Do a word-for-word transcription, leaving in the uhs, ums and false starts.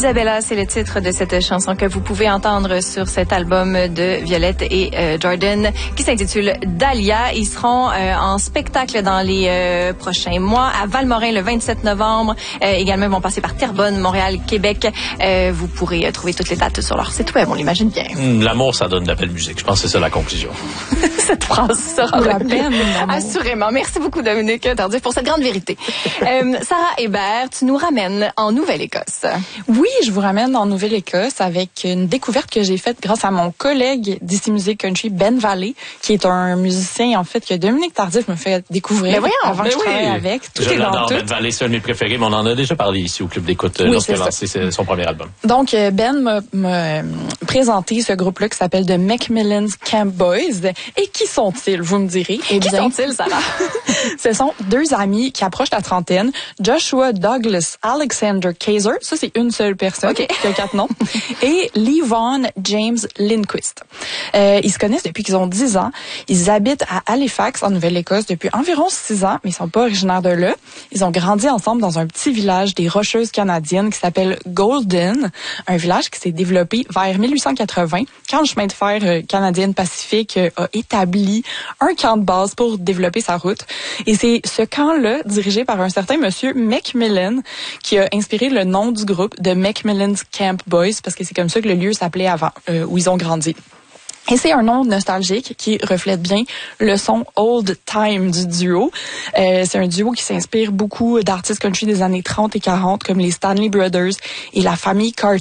Isabella, c'est le titre de cette chanson que vous pouvez entendre sur cet album de Violette et euh, Jordan qui s'intitule Dahlia. Ils seront euh, en spectacle dans les euh, prochains mois à Valmorin le vingt-sept novembre. Euh, également, ils vont passer par Terrebonne, Montréal, Québec. Euh, vous pourrez euh, trouver toutes les dates sur leur site web, on l'imagine bien. Mmh, l'amour, ça donne de la belle musique. Je pense que c'est ça la conclusion. Cette phrase sera la peine. Assurément. Merci beaucoup, Dominique Tardif, pour cette grande vérité. euh, Sarah Hébert, tu nous ramènes en Nouvelle-Écosse. Oui, je vous ramène en Nouvelle-Écosse avec une découverte que j'ai faite grâce à mon collègue d'ici Musique Country, Ben Valley, qui est un musicien, en fait, que Dominique Tardif me fait découvrir. Mais voyons, avant mais que je oui. travaille avec. Tout je est dans l'adore, tout. Ben Valley, c'est un de mes préférés, mais on en a déjà parlé ici au Club d'écoute Oui, lorsqu'il a c'est lancé son premier album. Donc, Ben m'a, m'a présenté ce groupe-là qui s'appelle The Macmillan's Camp Boys. Et qui sont-ils, vous me direz? Eh qui bien, sont-ils, Sarah? Ce sont deux amis qui approchent la trentaine. Joshua Douglas Alexander Kaiser, ça c'est une seule personne, okay. qui a quatre noms, et Levon James Lindquist. Euh, ils se connaissent depuis qu'ils ont dix ans. Ils habitent à Halifax, en Nouvelle-Écosse, depuis environ six ans, mais ils sont pas originaires de là. Ils ont grandi ensemble dans un petit village des Rocheuses canadiennes qui s'appelle Golden, un village qui s'est développé vers mille huit cent quatre-vingts, quand le chemin de fer euh, canadienne-pacifique euh, a établi un camp de base pour développer sa route. Et c'est ce camp-là, dirigé par un certain monsieur Macmillan, qui a inspiré le nom du groupe de Macmillan's Camp Boys, parce que c'est comme ça que le lieu s'appelait avant, euh, où ils ont grandi. Et c'est un nom nostalgique qui reflète bien le son old time du duo. Euh, c'est un duo qui s'inspire beaucoup d'artistes country des années trente et quarante, comme les Stanley Brothers et la famille Carter.